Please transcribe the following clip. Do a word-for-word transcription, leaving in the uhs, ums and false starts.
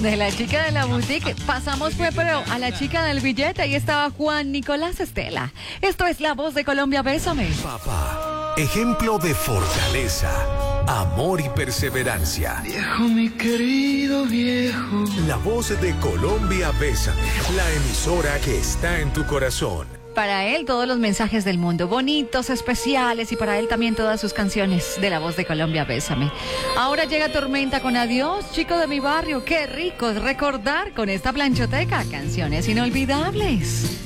De la chica de la boutique pasamos fue pero a la chica del billete. Ahí estaba Juan Nicolás Estela. Esto es La Voz de Colombia, Bésame. Papá, ejemplo de fortaleza, amor y perseverancia. Viejo, mi querido viejo. La Voz de Colombia, Bésame, la emisora que está en tu corazón. Para él todos los mensajes del mundo, bonitos, especiales, y para él también todas sus canciones de La Voz de Colombia, Bésame. Ahora llega Tormenta con Adiós, chico de mi barrio. Qué rico es recordar con esta planchoteca canciones inolvidables.